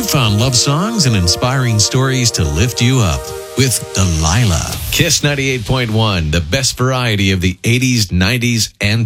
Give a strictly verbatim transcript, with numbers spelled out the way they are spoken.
found love songs and inspiring stories to lift you up with Delilah. Kiss ninety-eight point one, the best variety of the eighties, nineties, and